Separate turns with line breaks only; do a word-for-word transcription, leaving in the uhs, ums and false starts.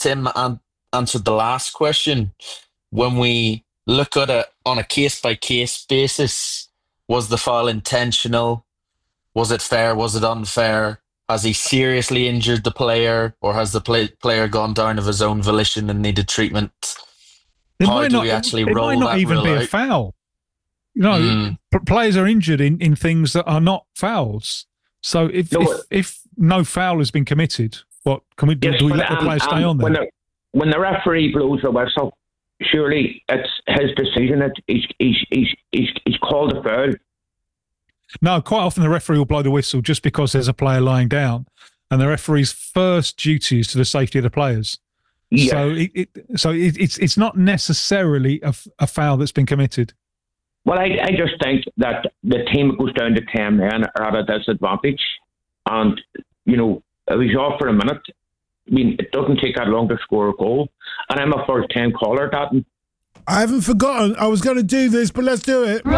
Tim an- answered the last question. When we look at it on a case-by-case basis, was the foul intentional? Was it fair? Was it unfair? Has he seriously injured the player, or has the play- player gone down of his own volition and needed treatment?
It
How
might
do
not,
we actually
it
roll
might not
that
even
rule
be
out?
a foul. You know,
Mm.
p- players are injured in, in things that are not fouls. So if
No,
if, if no foul has been committed, what can we do?
Yes,
do we
but,
let the
um,
player stay
um,
on there?
When the, when the referee blows the whistle, surely it's his decision. It, he's, he's, he's, he's, he's called a foul.
No, quite often the referee will blow the whistle just because there's a player lying down, and the referee's first duty is to the safety of the players.
Yes.
So it, it so it, it's it's not necessarily a, f- a foul that's been committed.
Well, I, I just think that the team that goes down to ten men are at a disadvantage. And, you know, if he's off for a minute, I mean, it doesn't take that long to score a goal. And I'm a first-time caller, Datton.
I haven't forgotten. I was going to do this, but let's do it.